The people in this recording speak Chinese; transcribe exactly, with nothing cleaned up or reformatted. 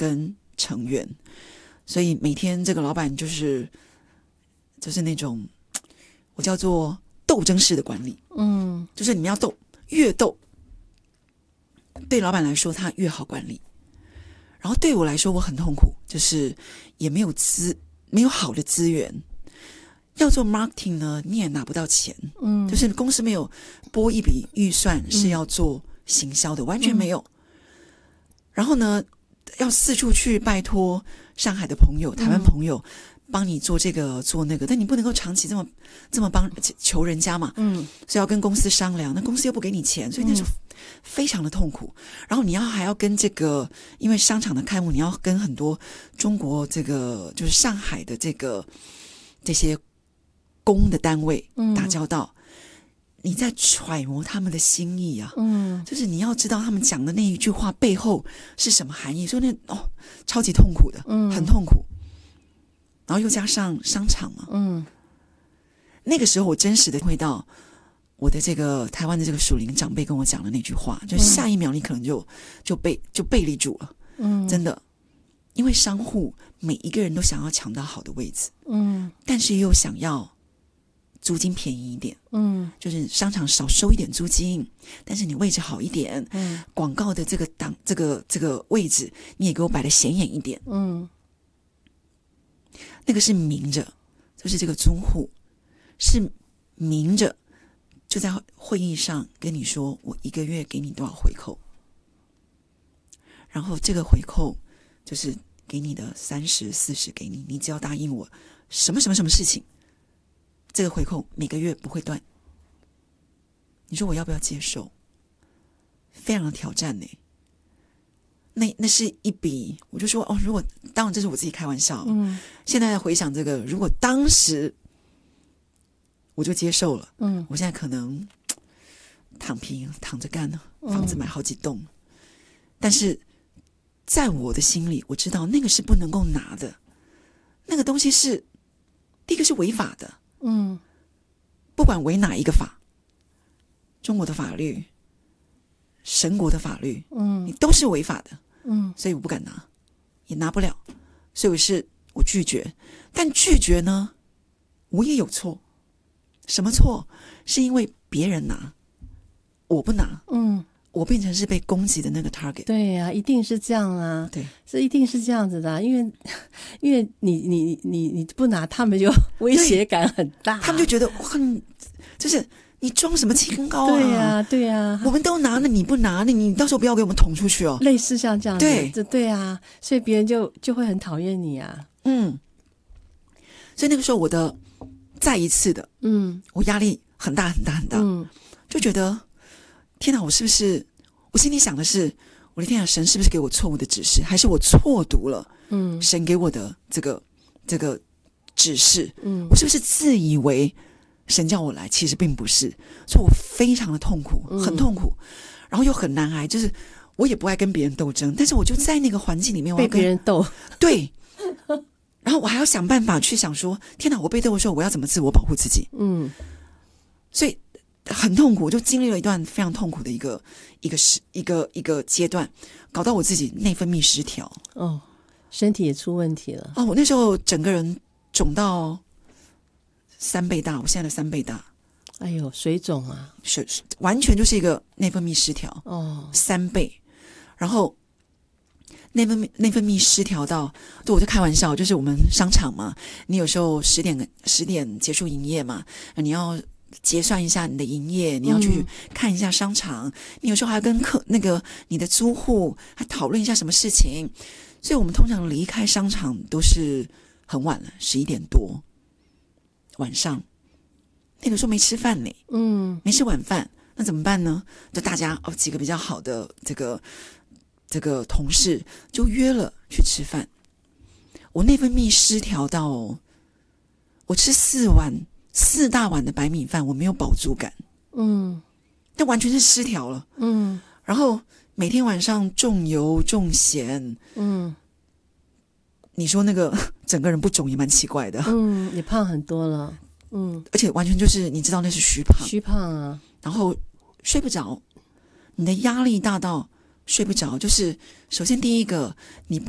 跟成员，所以每天这个老板就是就是那种我叫做斗争式的管理， 嗯， 就是你们要斗，越斗对老板来说他越好管理，然后对我来说我很痛苦，就是也没有资没有好的资源，要做 marketing 呢你也拿不到钱，嗯，就是公司没有拨一笔预算是要做行销的，嗯，完全没有，嗯，然后呢要四处去拜托上海的朋友台湾朋友，嗯，帮你做这个做那个，但你不能够长期这么这么帮求人家嘛，嗯，所以要跟公司商量，那公司又不给你钱，所以那是非常的痛苦，然后你要还要跟这个，因为商场的开幕你要跟很多中国这个就是上海的这个这些公的单位打交道，嗯，你在揣摩他们的心意啊，嗯，就是你要知道他们讲的那一句话背后是什么含义，所以那哦超级痛苦的，嗯，很痛苦，然后又加上商场嘛，嗯，那个时候我真实的会到我的这个台湾的这个属灵长辈跟我讲的那句话，就是下一秒你可能就就被就背离住了，嗯，真的，因为商户每一个人都想要抢到好的位置，嗯，但是又想要租金便宜一点，嗯，就是商场少收一点租金，但是你位置好一点，嗯，广告的这个档这个这个位置你也给我摆得显眼一点，嗯，那个是明着，就是这个租户是明着就在会议上跟你说我一个月给你多少回扣，然后这个回扣就是给你的三十四十给你，你只要答应我什么什么什么事情，这个回扣每个月不会断，你说我要不要接受？非常的挑战呢。那那是一笔，我就说哦，如果当然这是我自己开玩笑，嗯，现在回想这个，如果当时我就接受了，嗯，我现在可能躺平躺着干了，房子买好几栋，嗯，但是在我的心里，我知道那个是不能够拿的，那个东西是第一个是违法的，嗯，不管违哪一个法，中国的法律、神国的法律，嗯，你都是违法的，嗯，所以我不敢拿，也拿不了，所以我是我拒绝，但拒绝呢，我也有错，什么错？是因为别人拿，我不拿，嗯，我变成是被攻击的那个 target。 对呀、啊，一定是这样啊， 对， 这一定是这样子的、啊，因为因为你你你你不拿，他们就威胁感很大， 他们就觉得哇，就是你装什么清高啊？ 对呀、啊，对呀、啊， 我们都拿了，你不拿，那你到时候不要给我们捅出去哦。 类似像这样子， 对， 这对啊，所以别人就就会很讨厌你啊。 嗯，所以那个时候我的再一次的，嗯，我压力很大很大很大，嗯，就觉得天哪，我是不是？我心里想的是，我的天哪，神是不是给我错误的指示，还是我错读了？嗯，神给我的这个这个指示，嗯，我是不是自以为神叫我来，其实并不是，所以我非常的痛苦，很痛苦，嗯、然后又很难挨，就是我也不爱跟别人斗争，但是我就在那个环境里面，我要被别人斗， 对，然后我还要想办法去想说，天哪，我被斗的时候，我要怎么自我保护自己？嗯，所以很痛苦，我就经历了一段非常痛苦的一个一个时一个一个阶段，搞到我自己内分泌失调， 哦，身体也出问题了。 哦，我那时候整个人肿到三倍大，我现在的三倍大。 哎呦，水肿啊， 是完全就是一个内分泌失调哦， 三倍，然后内分泌内分泌失调到，就我就开玩笑，就是我们商场嘛，你有时候十点十点结束营业嘛，你要结算一下你的营业，你要去看一下商场，嗯、你有时候还要跟客那个你的租户还讨论一下什么事情，所以我们通常离开商场都是很晚了，十一点多晚上。那个时候没吃饭呢，嗯，没吃晚饭，那怎么办呢？就大家哦几个比较好的这个这个同事就约了去吃饭。我内分泌失调到，我吃四碗四大碗的白米饭，我没有饱足感，嗯，那完全是失调了，嗯，然后每天晚上重油重咸，嗯，你说那个整个人不肿也蛮奇怪的， 嗯，也胖很多了。嗯， 而且完全就是你知道那是虚胖， 虚胖啊， 然后睡不着，你的压力大到睡不着，就是首先第一个你不